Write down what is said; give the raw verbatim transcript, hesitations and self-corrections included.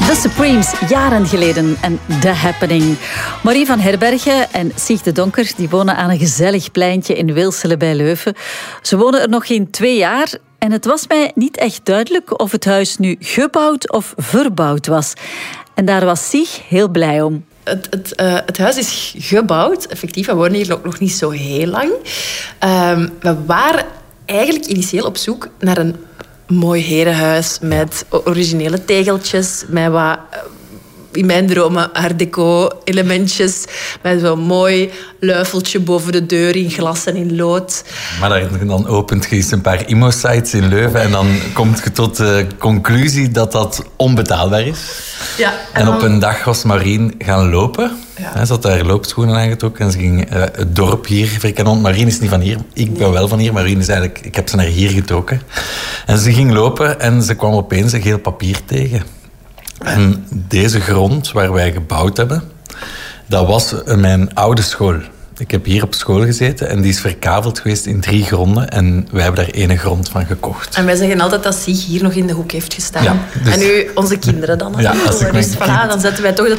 The Supremes, jaren geleden en The Happening. Marie van Herbergen en Sieg de Donker die wonen aan een gezellig pleintje in Wilsele bij Leuven. Ze wonen er nog geen twee jaar en het was mij niet echt duidelijk of het huis nu gebouwd of verbouwd was. En daar was Sieg heel blij om. Het, het, uh, het huis is gebouwd, effectief. We wonen hier ook nog niet zo heel lang. Um, we waren eigenlijk initieel op zoek naar een mooi herenhuis met originele tegeltjes, met wat, in mijn dromen, art deco elementjes, met zo'n mooi luifeltje boven de deur in glas en in lood. Maar dan opent je eens een paar immo-sites in Leuven en dan kom je tot de conclusie dat dat onbetaalbaar is. Ja, en, en dan... op een dag was Marien gaan lopen. Ja. Ze had haar loopschoenen aangetrokken en ze ging uh, het dorp hier verkennen. Want Marien is niet van hier. Ik ben wel van hier. Marien is eigenlijk... Ik heb ze naar hier getrokken. En ze ging lopen en ze kwam opeens een geel papier tegen. En deze grond waar wij gebouwd hebben, dat was mijn oude school. Ik heb hier op school gezeten en die is verkaveld geweest in drie gronden. En wij hebben daar ene grond van gekocht. En wij zeggen altijd dat Sieg hier nog in de hoek heeft gestaan. Ja, dus... En nu onze kinderen dan. Ja, als ik dus voilà, dan zetten wij toch de